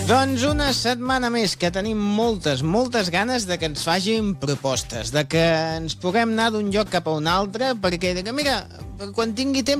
Doncs una setmana més que tenim moltes ganes de que ens facin propostes, de que ens puguem anar d'un lloc cap a un altre, perquè, mira, quan tingui temps